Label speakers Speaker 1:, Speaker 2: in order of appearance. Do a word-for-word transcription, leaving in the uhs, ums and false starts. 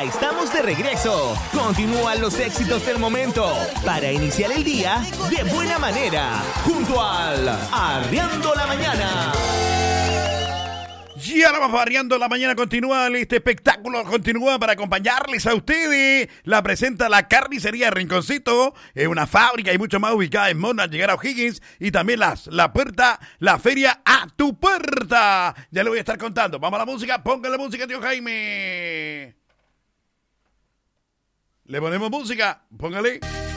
Speaker 1: Ya estamos de regreso. Continúan los éxitos del momento para iniciar el día de buena manera junto al Arriando la Mañana.
Speaker 2: Y ahora vamos Arriando la Mañana. Continúa este espectáculo, continúa para acompañarles a ustedes. La presenta la Carnicería Rinconcito, es una fábrica y mucho más ubicada en Mona, al llegar a O'Higgins. Y también las, la puerta, la feria a tu puerta. Ya le voy a estar contando. Vamos a la música, póngale música, tío Jaime. Le ponemos música, póngale.